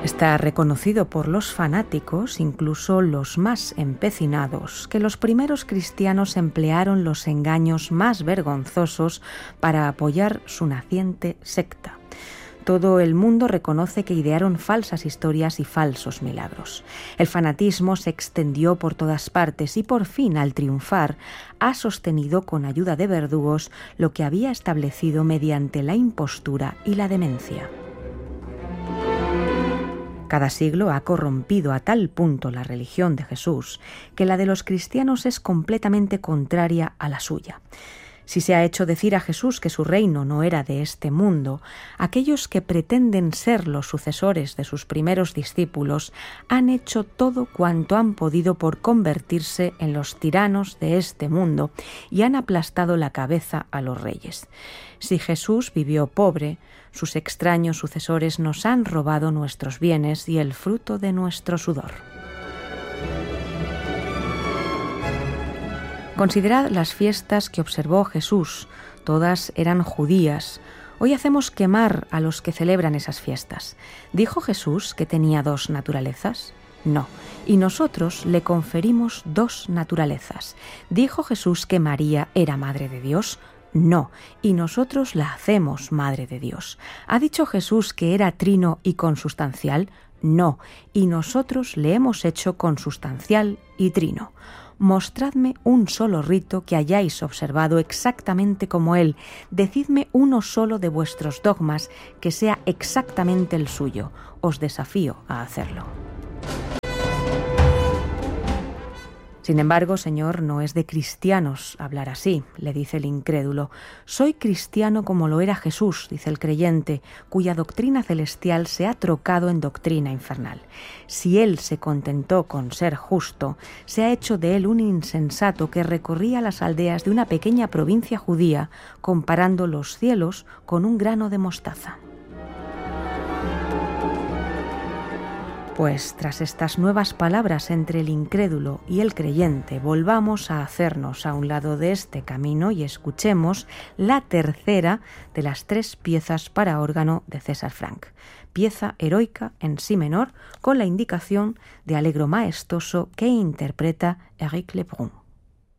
Está reconocido por los fanáticos, incluso los más empecinados, que los primeros cristianos emplearon los engaños más vergonzosos para apoyar su naciente secta. Todo el mundo reconoce que idearon falsas historias y falsos milagros. El fanatismo se extendió por todas partes y por fin, al triunfar, ha sostenido con ayuda de verdugos lo que había establecido mediante la impostura y la demencia. Cada siglo ha corrompido a tal punto la religión de Jesús que la de los cristianos es completamente contraria a la suya. Si se ha hecho decir a Jesús que su reino no era de este mundo, aquellos que pretenden ser los sucesores de sus primeros discípulos han hecho todo cuanto han podido por convertirse en los tiranos de este mundo y han aplastado la cabeza a los reyes. Si Jesús vivió pobre, sus extraños sucesores nos han robado nuestros bienes y el fruto de nuestro sudor. Considerad las fiestas que observó Jesús, todas eran judías. Hoy hacemos quemar a los que celebran esas fiestas. ¿Dijo Jesús que tenía dos naturalezas? No, y nosotros le conferimos dos naturalezas. ¿Dijo Jesús que María era madre de Dios? No, y nosotros la hacemos madre de Dios. ¿Ha dicho Jesús que era trino y consustancial? No, y nosotros le hemos hecho consustancial y trino. Mostradme un solo rito que hayáis observado exactamente como él. Decidme uno solo de vuestros dogmas que sea exactamente el suyo. Os desafío a hacerlo. Sin embargo, Señor, no es de cristianos hablar así, le dice el incrédulo. Soy cristiano como lo era Jesús, dice el creyente, cuya doctrina celestial se ha trocado en doctrina infernal. Si él se contentó con ser justo, se ha hecho de él un insensato que recorría las aldeas de una pequeña provincia judía, comparando los cielos con un grano de mostaza. Pues tras estas nuevas palabras entre el incrédulo y el creyente, volvamos a hacernos a un lado de este camino y escuchemos la tercera de las 3 piezas para órgano de César Franck, pieza heroica en si menor con la indicación de Allegro maestoso que interpreta Éric Lebrun.